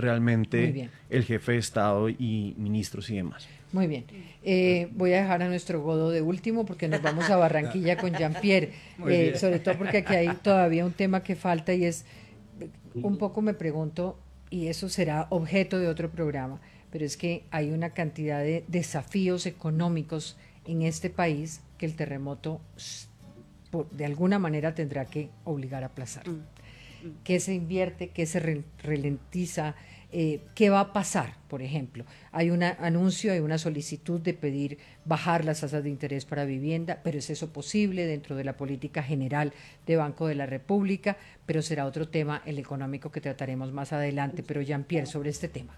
realmente el jefe de Estado y ministros y demás. Muy bien. Voy a dejar a nuestro Godó de último porque nos vamos a Barranquilla con Jean-Pierre, sobre todo porque aquí hay todavía un tema que falta y es, un poco me pregunto, y eso será objeto de otro programa, pero es que hay una cantidad de desafíos económicos en este país que el terremoto de alguna manera tendrá que obligar a aplazar. ¿Qué se invierte? ¿Qué se ralentiza? ¿Qué va a pasar? Por ejemplo, hay un anuncio, hay una solicitud de pedir bajar las tasas de interés para vivienda, pero ¿es eso posible dentro de la política general de Banco de la República? Pero será otro tema, el económico, que trataremos más adelante. Pero Jean-Pierre, sobre este tema.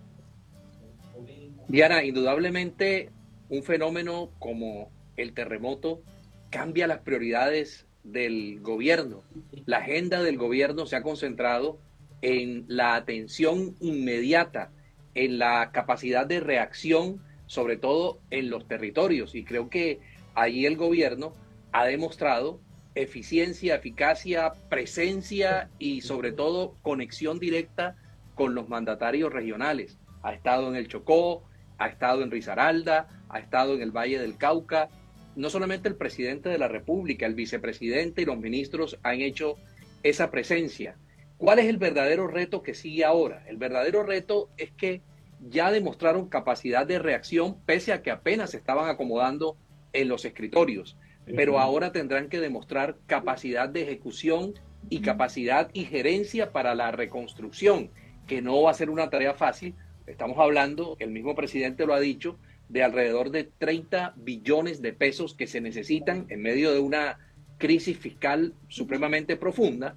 Diana, indudablemente un fenómeno como el terremoto cambia las prioridades del gobierno. La agenda del gobierno se ha concentrado en la atención inmediata, en la capacidad de reacción, sobre todo en los territorios. Y creo que allí el gobierno ha demostrado eficiencia, eficacia, presencia y sobre todo conexión directa con los mandatarios regionales. Ha estado en el Chocó, ha estado en Risaralda, ha estado en el Valle del Cauca. No solamente el presidente de la República, el vicepresidente y los ministros han hecho esa presencia. ¿Cuál es el verdadero reto que sigue ahora? El verdadero reto es que ya demostraron capacidad de reacción pese a que apenas se estaban acomodando en los escritorios, pero ahora tendrán que demostrar capacidad de ejecución y capacidad y gerencia para la reconstrucción, que no va a ser una tarea fácil. Estamos hablando, el mismo presidente lo ha dicho, de alrededor de 30 billones de pesos que se necesitan en medio de una crisis fiscal supremamente profunda.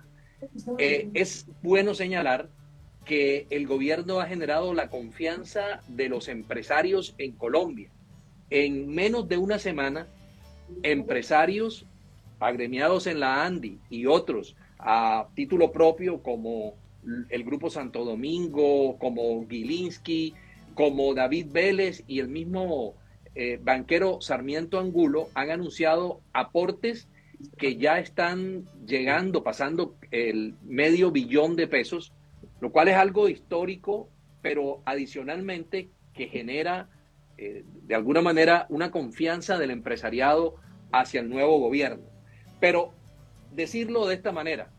Es bueno señalar que el gobierno ha generado la confianza de los empresarios en Colombia. En menos de una semana, empresarios agremiados en la ANDI y otros a título propio como el Grupo Santo Domingo, como Gilinski, como David Vélez y el mismo banquero Sarmiento Angulo han anunciado aportes que ya están llegando, pasando el $500 millón de pesos, lo cual es algo histórico, pero adicionalmente que genera de alguna manera una confianza del empresariado hacia el nuevo gobierno. Pero decirlo de esta manera,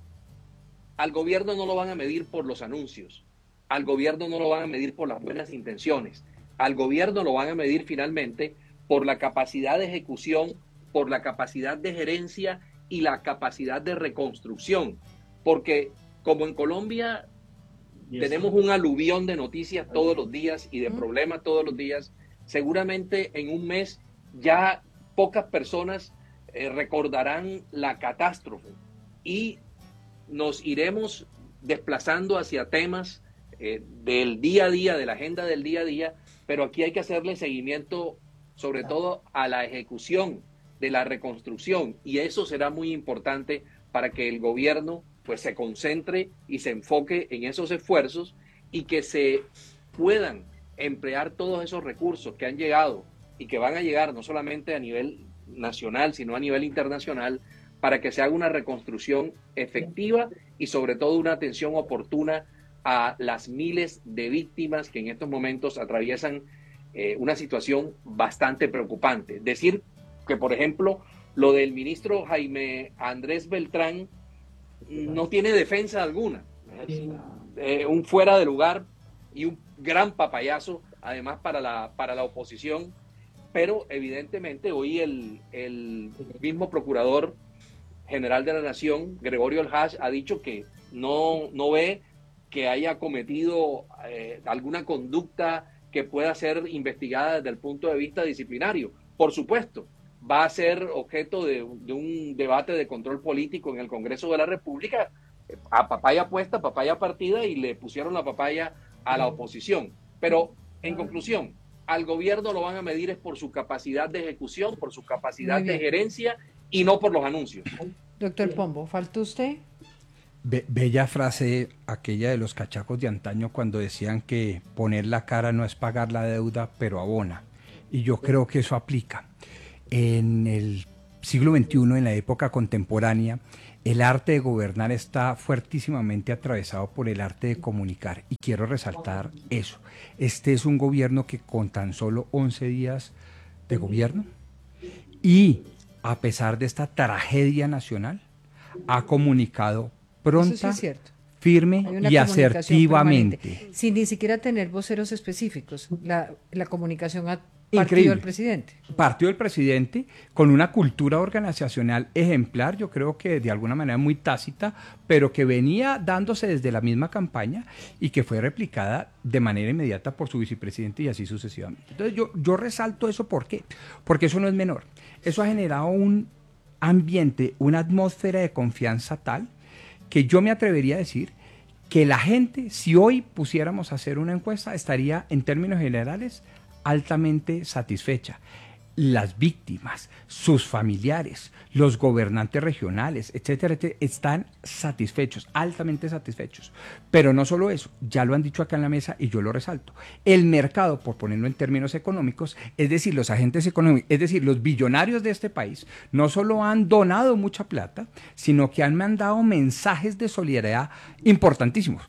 al gobierno no lo van a medir por los anuncios, al gobierno no lo van a medir por las buenas intenciones, al gobierno lo van a medir finalmente por la capacidad de ejecución, por la capacidad de gerencia y la capacidad de reconstrucción, porque como en Colombia tenemos un aluvión de noticias todos los días y de problemas todos los días, seguramente en un mes ya pocas personas recordarán la catástrofe y nos iremos desplazando hacia temas del día a día, de la agenda del día a día, pero aquí hay que hacerle seguimiento sobre todo a la ejecución de la reconstrucción, y eso será muy importante para que el gobierno pues se concentre y se enfoque en esos esfuerzos y que se puedan emplear todos esos recursos que han llegado y que van a llegar no solamente a nivel nacional, sino a nivel internacional, para que se haga una reconstrucción efectiva y sobre todo una atención oportuna a las miles de víctimas que en estos momentos atraviesan una situación bastante preocupante. Decir que, por ejemplo, lo del ministro Jaime Andrés Beltrán no tiene defensa alguna. Es un fuera de lugar y un gran papayazo, además para la oposición, pero evidentemente hoy el mismo procurador general de la Nación, Gregorio Alhaj, ha dicho que no ve que haya cometido alguna conducta que pueda ser investigada desde el punto de vista disciplinario. Por supuesto, va a ser objeto de un debate de control político en el Congreso de la República, a papaya puesta, papaya partida, y le pusieron la papaya a la oposición. Pero, en conclusión, al gobierno lo van a medir es por su capacidad de ejecución, por su capacidad de gerencia y no por los anuncios. Doctor Pombo, ¿falta usted? Bella frase aquella de los cachacos de antaño cuando decían que poner la cara no es pagar la deuda, pero abona. Y yo creo que eso aplica. En el siglo XXI, en la época contemporánea, el arte de gobernar está fuertísimamente atravesado por el arte de comunicar, y quiero resaltar eso. Este es un gobierno que con tan solo 11 días de gobierno, y a pesar de esta tragedia nacional, ha comunicado pronta, Eso sí es cierto. firme Hay y una asertivamente. permanente, sin ni siquiera tener voceros específicos. La comunicación ha partido Increíble. del presidente. Partió el presidente con una cultura organizacional ejemplar, yo creo que de alguna manera muy tácita, pero que venía dándose desde la misma campaña y que fue replicada de manera inmediata por su vicepresidente y así sucesivamente. Entonces yo resalto eso, ¿por qué? Porque eso no es menor. Eso ha generado un ambiente, una atmósfera de confianza tal que yo me atrevería a decir que la gente, si hoy pusiéramos a hacer una encuesta, estaría en términos generales altamente satisfecha. Las víctimas, sus familiares, los gobernantes regionales, etcétera, etcétera, están satisfechos, altamente satisfechos. Pero no solo eso, ya lo han dicho acá en la mesa y yo lo resalto. El mercado, por ponerlo en términos económicos, es decir, los agentes económicos, es decir, los billonarios de este país, no solo han donado mucha plata, sino que han mandado mensajes de solidaridad importantísimos.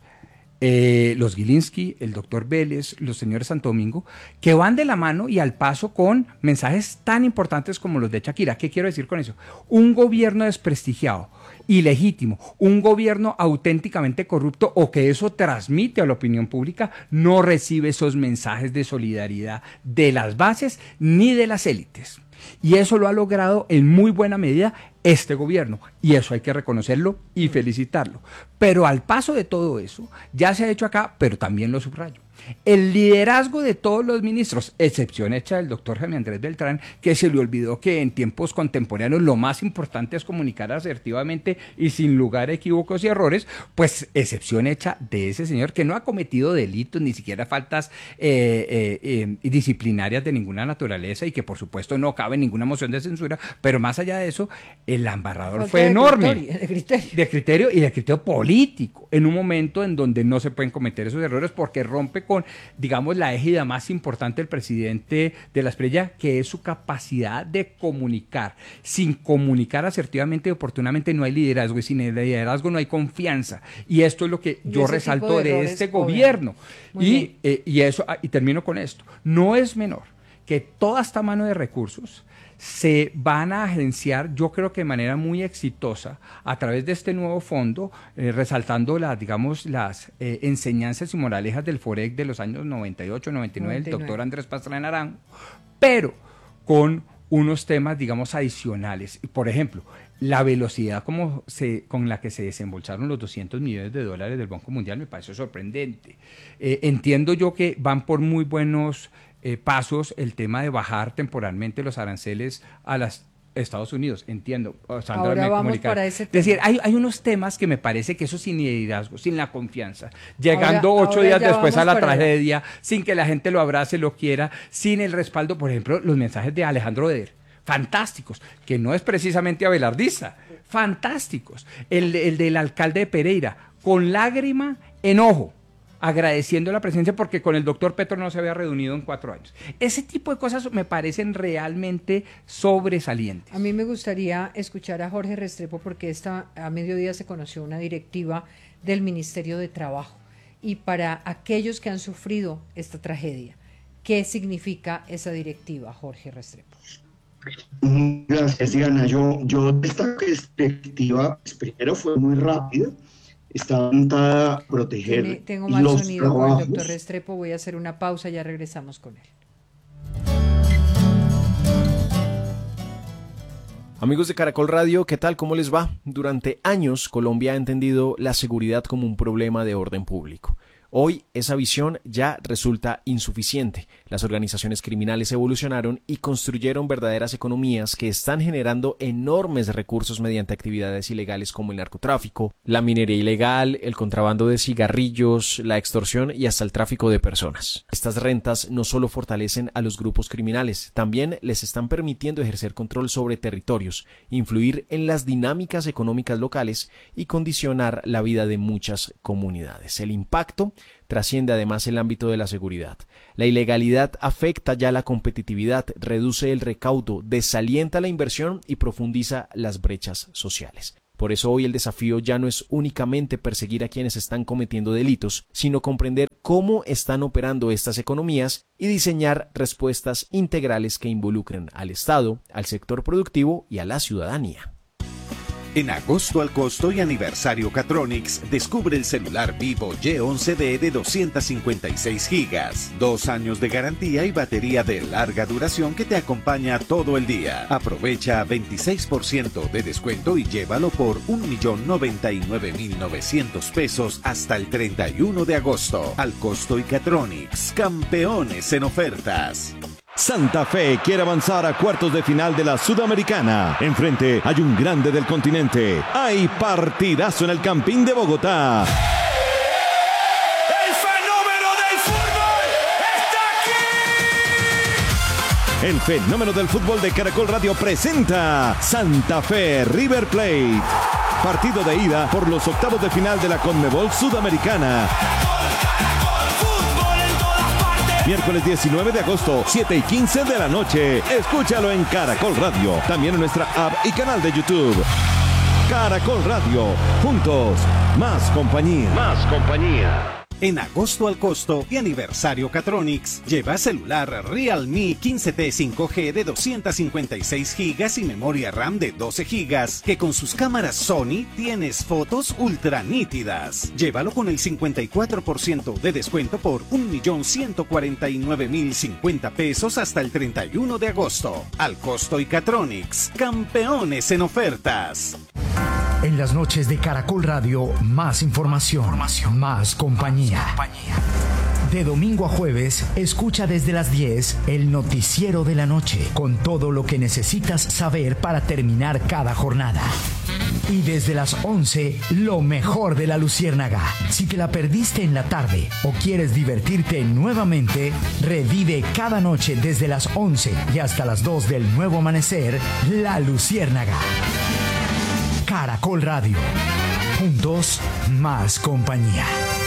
Los Gilinski, el doctor Vélez, los señores Santo Domingo, que van de la mano y al paso con mensajes tan importantes como los de Shakira. ¿Qué quiero decir con eso? Un gobierno desprestigiado, ilegítimo, un gobierno auténticamente corrupto o que eso transmite a la opinión pública, no recibe esos mensajes de solidaridad de las bases ni de las élites. Y eso lo ha logrado en muy buena medida este gobierno, y eso hay que reconocerlo y felicitarlo. Pero al paso de todo eso, ya se ha hecho acá, pero también lo subrayo, el liderazgo de todos los ministros, excepción hecha del doctor Jaime Andrés Beltrán, que se le olvidó que en tiempos contemporáneos lo más importante es comunicar asertivamente y sin lugar a equívocos y errores, pues excepción hecha de ese señor que no ha cometido delitos, ni siquiera faltas disciplinarias de ninguna naturaleza, y que por supuesto no cabe ninguna moción de censura, pero más allá de eso, el embarrador fue enorme, de criterio y de criterio político, en un momento en donde no se pueden cometer esos errores porque rompe con, digamos, la égida más importante del presidente de la Espriella, que es su capacidad de comunicar. Sin comunicar asertivamente y oportunamente no hay liderazgo, y sin el liderazgo no hay confianza, y esto es lo que yo resalto de este gobierno. Y eso, y termino con esto, no es menor que toda esta mano de recursos se van a agenciar, yo creo que de manera muy exitosa, a través de este nuevo fondo, resaltando las enseñanzas y moralejas del FOREC de los años 98, 99, del doctor Andrés Pastrana Naranjo, pero con unos temas, digamos, adicionales. Por ejemplo, la velocidad con la que se desembolsaron los $200 millones del Banco Mundial me parece sorprendente. Entiendo yo que van por muy buenos pasos el tema de bajar temporalmente los aranceles a las Estados Unidos, entiendo. Sandra, ahora vamos para ese tema. Es decir, hay unos temas que me parece que eso sin liderazgo, sin la confianza, llegando 8 días después a la tragedia, sin que la gente lo abrace, lo quiera, sin el respaldo, por ejemplo, los mensajes de Alejandro Eder, fantásticos, que no es precisamente abelardista, fantásticos. El del alcalde de Pereira, con lágrima en ojo, agradeciendo la presencia porque con el doctor Petro no se había reunido en 4 años. Ese tipo de cosas me parecen realmente sobresalientes. A mí me gustaría escuchar a Jorge Restrepo porque a mediodía se conoció una directiva del Ministerio de Trabajo, y para aquellos que han sufrido esta tragedia, ¿qué significa esa directiva, Jorge Restrepo? Gracias, Diana. Yo esta perspectiva, primero, fue muy rápida. Está orientada a proteger tengo mal los sonido trabajos. con el doctor Restrepo, voy a hacer una pausa, ya regresamos con él. Amigos de Caracol Radio, ¿qué tal? ¿Cómo les va? Durante años, Colombia ha entendido la seguridad como un problema de orden público. Hoy esa visión ya resulta insuficiente. Las organizaciones criminales evolucionaron y construyeron verdaderas economías que están generando enormes recursos mediante actividades ilegales como el narcotráfico, la minería ilegal, el contrabando de cigarrillos, la extorsión y hasta el tráfico de personas. Estas rentas no solo fortalecen a los grupos criminales, también les están permitiendo ejercer control sobre territorios, influir en las dinámicas económicas locales y condicionar la vida de muchas comunidades. El impacto trasciende además el ámbito de la seguridad. La ilegalidad afecta ya la competitividad, reduce el recaudo, desalienta la inversión y profundiza las brechas sociales. Por eso hoy el desafío ya no es únicamente perseguir a quienes están cometiendo delitos, sino comprender cómo están operando estas economías y diseñar respuestas integrales que involucren al Estado, al sector productivo y a la ciudadanía. En agosto al costo y aniversario Catronics, descubre el celular Vivo Y11D de 256 GB, 2 años de garantía y batería de larga duración que te acompaña todo el día. Aprovecha 26% de descuento y llévalo por 1.099.900 pesos hasta el 31 de agosto. Al costo y Catronics, campeones en ofertas. Santa Fe quiere avanzar a cuartos de final de la Sudamericana. Enfrente hay un grande del continente. Hay partidazo en el Campín de Bogotá. ¡El fenómeno del fútbol está aquí! El fenómeno del fútbol de Caracol Radio presenta Santa Fe River Plate. Partido de ida por los octavos de final de la Conmebol Sudamericana. Miércoles 19 de agosto, 7:15 de la noche. Escúchalo en Caracol Radio. También en nuestra app y canal de YouTube. Caracol Radio. Juntos, más compañía. Más compañía. En agosto al costo y aniversario Catronics, lleva celular Realme 15T 5G de 256 GB y memoria RAM de 12 GB, que con sus cámaras Sony tienes fotos ultra nítidas. Llévalo con el 54% de descuento por 1.149.050 pesos hasta el 31 de agosto. Al costo y Catronics, campeones en ofertas. En las noches de Caracol Radio, más información, más compañía. De domingo a jueves, escucha desde las 10 el noticiero de la noche, con todo lo que necesitas saber para terminar cada jornada. Y desde las 11, lo mejor de La Luciérnaga. Si te la perdiste en la tarde o quieres divertirte nuevamente, revive cada noche desde las 11 y hasta las 2 del nuevo amanecer, La Luciérnaga. Caracol Radio. Juntos, más compañía.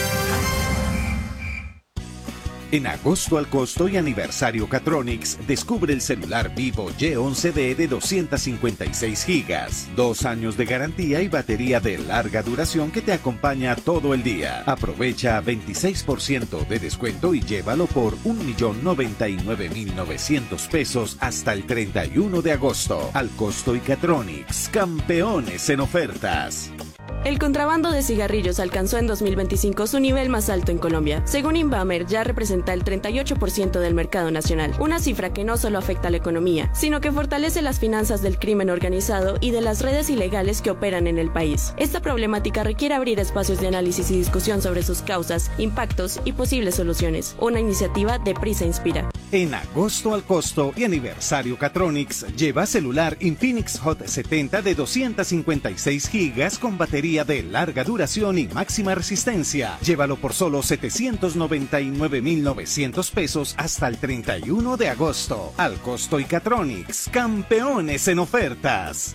En agosto al costo y aniversario Catronics, descubre el celular Vivo Y11D de 256 GB, 2 años de garantía y batería de larga duración que te acompaña todo el día. Aprovecha 26% de descuento y llévalo por 1.099.900 pesos hasta el 31 de agosto. Al costo y Catronics, campeones en ofertas. El contrabando de cigarrillos alcanzó en 2025 su nivel más alto en Colombia. Según Inbamer, ya representa el 38% del mercado nacional, una cifra que no solo afecta a la economía, sino que fortalece las finanzas del crimen organizado y de las redes ilegales que operan en el país. Esta problemática requiere abrir espacios de análisis y discusión sobre sus causas, impactos y posibles soluciones. Una iniciativa de Prisa Inspira. En agosto al costo y aniversario Catronics, lleva celular Infinix Hot 70 de 256 GB con batería de larga duración y máxima resistencia. Llévalo por solo 799.900 pesos hasta el 31 de agosto. Al costo y Catronics, campeones en ofertas.